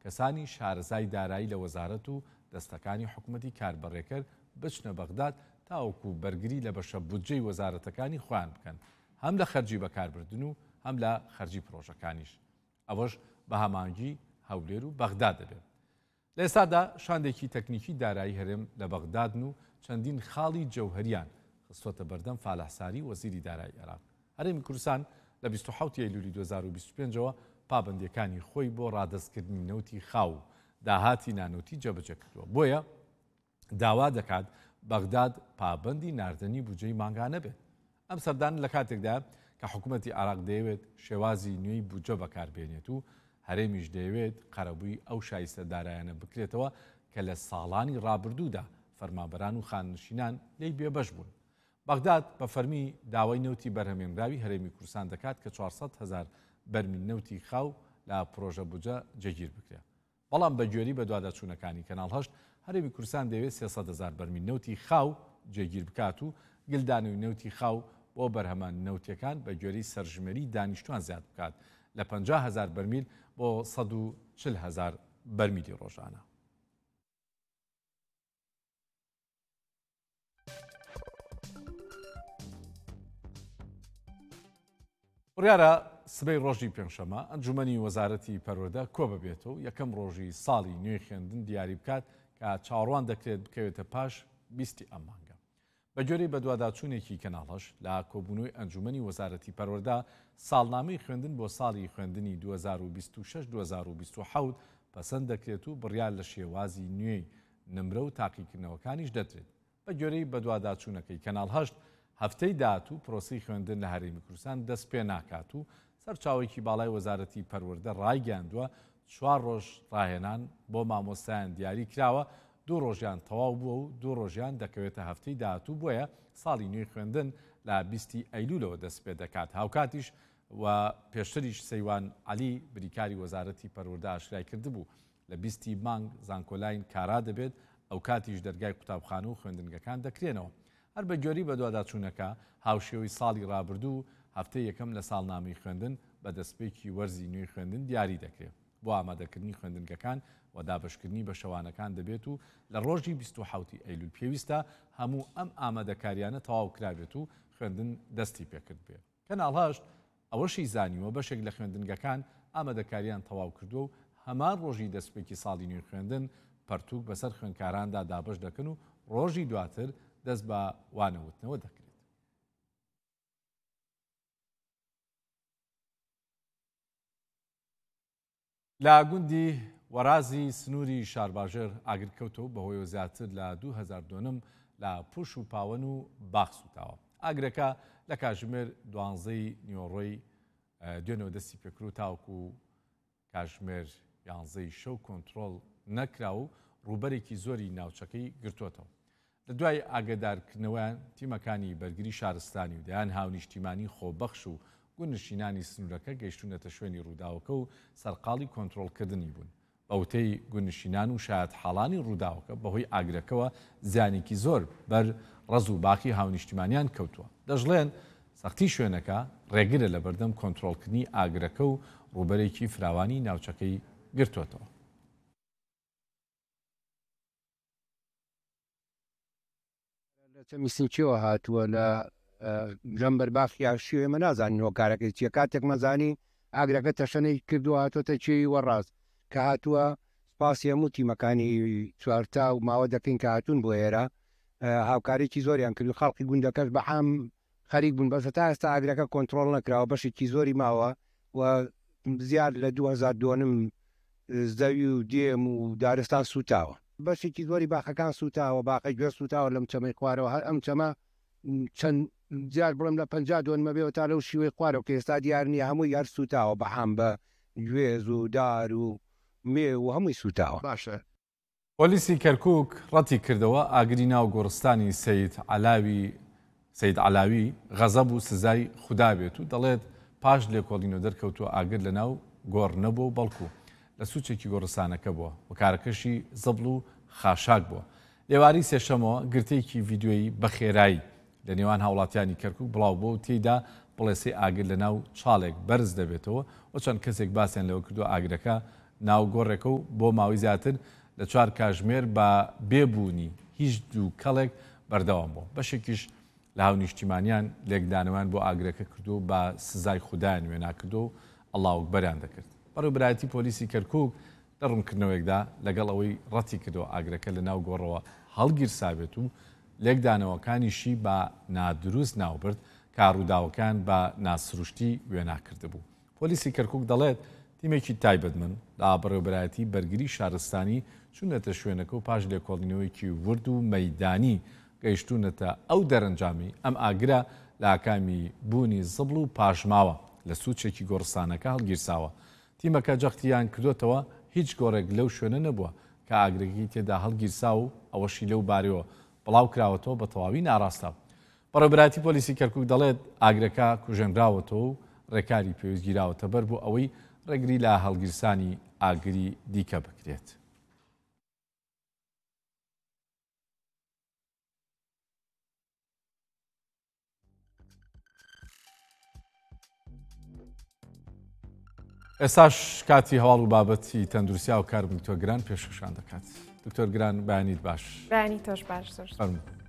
کەسانی شارەزای دارایی لە وەزارەت و دەستەکانی حکوومەتی کاربڕێکەر بچنە بەغداد تاوەکو بەرگری لە بەشە بودجەی وەزارەتەکانی خۆیان بکەن هەم لە خەرجی بەکاربردن و هەم لە خەرجی پرۆژەکانیش ئەوەش بە هەمانگی هەولێر و بەغداد دەبێت. لە ئێستادا شاندێکی تەکنیکی دارایی هەرێم لە بەغدادن و چەندین خاڵی جەوهریان خستۆتە بەردەم فالەحساری وەزیری دارایی عێراق. هەرێمی کوردستان لە 27 ئەیلولی 2025ەوە پابەندیەکانی خۆی بۆ ڕادەستکردنی نەوتی خاو و داهاتی نانوتی جێبەجێ کردووە. بۆیە داوا دەکات بەغداد پابەندی ناردنی بودجەی مانگانە بێت. ئەم سەردان لە کاتێکدا کە حکوومەتی عێراق دەیەوێت شێوازی نوێی بودجە بەکاربێنێت و هەرێمیش دەیەوێت قەرەبووی ئەو شایستە دارایانە بکرێتەوە کە لە ساڵانی ڕابردوودا فەرمانبەران و خاننشینان لی بێبەش بوون. بەغداد بە فەرمی داوای نەوتی بەرهەمێنراوی هەرێمی کوردستان دەکات کە 400,000 بەرمیل نەوتی خاو لە پرۆژە بودجە جێگیر بکرێت. بەڵام بە گوێری بە دواداچوونەکانی کەناڵ هەشت هەرێمی کوردستان دەوێت 300,000 بەرمیل نەوتی خاو جێگیر بکات و گلدانەوەی نەوتی خاو بۆ بەرهەمان نەوتیەکان بە گوێری سەرژمێری دانیشتوان زیاد بکات لە 50,000 بەرمیل بۆ 140,000 بەرمیلی ڕۆژانە. بڕیارە سبەی ڕۆژی پێنجشەمە ئەنجومەنی وەزارەتی پەروەردە کۆ ببێتەوە و یەکەم ڕۆژی ساڵی نوێی خوێندن دیاری بکات کە چاوەڕوان دەکرێت بکەوێتە پاش 20 ئەم مانگە. بە گوێرەی بە دواداچوونێکی کەناڵەش لە کۆبوونەوەی ئەنجومەنی وەزارەتی پەروەردە ساڵنامەی خوێندن بۆ ساڵی خوێندنی 2026-2027 پەسەند دەکرێت و بڕیار لە شێوازی نوێی نمرە و تاقیکردنەوەکانیش دەدرێت. بە گوێرەی بە دواداچوونەکەی کەناڵ هەشت هەفتەی داهاتوو پرۆسەی خوێندن لە هەرێمی کوردستان دەست پێ ناکات و سەرچاوێکی باڵای وەزارەتی پەروەردە ڕایگەاندووە 4 ڕۆژ ڕاهێنان بۆ مامۆستایان دیاری کراوە 2 ڕۆژیان تەواو بووە و 2 ڕۆژیان دەکەوێتە هەفتەی داهاتوو بۆیە ساڵی نوێی خوێندن لە 20 ئەیلولەوە دەست پێ دەکات. هاوکاتیش و پێشتریش سەیوان عەلی بریکاری وەزارەتی پەروەردە ئاشکرای کردبوو لە 20 مانگ زانکۆلاین کارا دەبێت ئەو کاتیش دەرگای قوتابخانە و خوێندنگەکان دەکرێنەوە. هەر بە گوێری بە دواداچوونەکە هاوشێوەی ساڵی ڕابردوو هەفتەی یەکەم لە ساڵنامەی خوێندن بە دەستپێکی وەرزی نوێی خوێندن دیاری دەکرێت. بۆ ئامادەکردنی خوێندنگەکان و دابشکردنی بە شەوانەکان دەبێت و لە ڕۆژی 27 ئەیلول پێویستە هەموو ئەم ئامادەکاریانە تەواو کرابێت و خوێندن دەستی پێکرد بێت. کەناڵ هەشت ئەوەشی زانیوە بەشێک لە خوێندنگەکان ئامادەکاریان تەواو کردووە و هەمان ڕۆژی دەستپێکی ساڵی نوێی خوێندن پەرتوک بەسەر خوێندکاراندا دابش دەکەن و ڕۆژی دواتر دەست بە وانەوتنەوە دەکرێت. لە گوندی وەرازی سنووری شارباژێر ئاگرکەوتەوە بەهۆی زیاتر لە 2002 لە پوش و پاوەن و باخ سوتاوە. ئاگرەکە لە کاتژمێر 12 نیوەڕۆی دوێنەوە دەستی پێکرد و تاوەکو کاتژمێر 11 شەو کۆنتڕۆڵ نەکرا و ڕووبەرێکی زۆری ناوچەکەی گرتووەتەوە. لە دوای ئاگادارکردنەوەیان تیمەکانی بەرگری شارستانی و دەیان هاونیشتیمانی خۆبەخش و گونشینانی سنوورەکە گەیشتونەتە شوێنی ڕووداوەکە و سەرقاڵی کۆنتڕۆڵکردنی بوون. بەوتەی گونشینان و شایەت حاڵانی ڕووداوەکە بەهۆی ئاگرەکەەوە زیانێکی زۆر بەر ڕز و باخی هاونیشتیمانیان کەوتووە. دەژڵێن سەختی شوێنەکە ڕێگرە لە بەردەم کۆنتڕۆڵکردنی ئاگرەکە و ڕووبەرێکی فراوانی ناوچەکەی گرتووەتەوە. میسنچیەوە هاتووە لە ژەمبەر باخیا شوێ مە نازانین هۆکارەکەی چیە کاتێک مەزانی ئاگرەکە تەشەنەی کردووە هاتوۆتە چێوی وەڕاست کە هاتووە سپاسی هەموو تیمەکانی چوارتا و ماوە دەکەین کە هاتوون بۆ ئێرە هاوکارێکی زۆریان کرد و خەڵکی گوندەکەش بە حام خەریک بوون بەس تا ئێستا ئاگرەکە کۆنتڕۆڵ نەکراوە بەشێکی زۆری ماوە و زیاد لە 2002 زەوی و دێم و دارستان سوتاوە بەشێکی زۆری باخەکان سوتاوە باقی گوێ سوتاوە لەم چەمەی خوارەوە هەر ئەم چەمە چەند زیاد بڵم لە 52 مەبێەوە تا لەو شیوەی خوارەوە کە ئێستا دیار نییە هەمووی هەر سوتاوە بە حام بە گوێز و دار و مێ و هەمووی سوتاوە. باشە پۆلیسی کەرکووک ڕەتی کردەوە ئاگری ناو گۆڕستانی سەید عەلاوی غەزەب و سزای خودا بێت و دەڵێت پاش لێکۆڵینەوە دەرکەوتووە ئاگر لە ناو گۆڕ نەبووە بەڵکو لە سوچێکی گۆڕستانەکە بووە و کارەکەشی زەبڵ و خاشاک بووە. لێواری سێشەمەوە گرتەیەکی ڤیددیۆیی بەخێرایی لە نێوان هاوڵاتیانی کەرکووک بڵاو بووە و تێیدا بڵێسەی ئاگر لە ناو چاڵێک بەرز دەبێتەوە و چەند کەسێک باسییان لەوە کردو ئاگرەکە ناوگۆڕێکە و بۆ ماوەی زیاتر لە 4 کاتژمێر بە بێبوونی هیچ دوو کەڵێک بەردەوام بوو. بەشێکیش لە هاو نیشتیمانیان لێکدانەوان بۆ ئاگرەکە کردو بە سزای خوددایان وێنا کردو و ئەڵاوەکبەریان دەکرد. بەڕێوەبرایەتی پۆلیسی کەرکووک لە ڕوونکردنەوەیەکدا لەگەڵ ئەوەی ڕەتی کردەوە ئاگرەکە لە ناو گۆڕەوە هەڵگیرسابێت و لێکدانەوەکانیشی بە نادروست ناوبرد کاڕووداوەکان بە ناسروشتی وێناکرده بوو. پۆلیسی کەرکووک دەڵێت تیمێکی تایبەتمەند لە بەڕێوەبرایەتی بەرگری شارستانی چوونەتە شوێنەکە و پاش لێکۆڵینەوەیکی ورد و مەیدانی گەیشتونەتە ئەو دەرەنجامی ئەم ئاگرە لە ئاکامی بوونی زبڵ و پاشماوە لە سوچێکی گۆڕستانەکە هەڵگیرساوە. تیمەکە جەختیان کردوتەوە هیچ گۆڕێک لەو شوێنە نەبووە کە ئاگرێکی تێدا هەڵگیرسا و ئەوەشی لەو بارەوە بڵاو کراوەتەوە بە تەواوی ناڕاستە. بەڕێوەبرایەتی پۆلیسی کەرکووک دەڵێت ئاگرەکە کوژێنراوەتەوە و ڕێکاری پێویستگیراوەتە بەر بۆ ئەوەی ڕێگری لە هەڵگیرسانی ئاگری دیکە بکرێت. ئێستاش کاتی هەواڵ و بابەتی تەندروستیا و کار دکتۆر گران پێشکەشان دەکات. دکتۆر گران بەیانیت باش. بەیانی تۆش باش زۆر.